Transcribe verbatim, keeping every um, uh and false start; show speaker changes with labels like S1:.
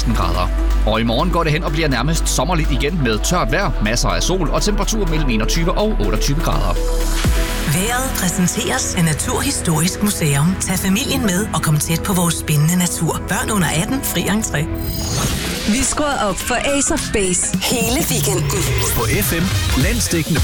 S1: seksten grader. Og i morgen går det hen og bliver nærmest sommerligt igen med tørt vejr, masser af sol og temperatur mellem enogtyve og otteogtyve grader.
S2: Vejret præsenteres af Naturhistorisk Museum. Tag familien med og kom tæt på vores spændende natur. Børn under atten, fri entré.
S3: Vi skruer op for Ace of Base hele weekenden.
S4: På F M, landsdækkende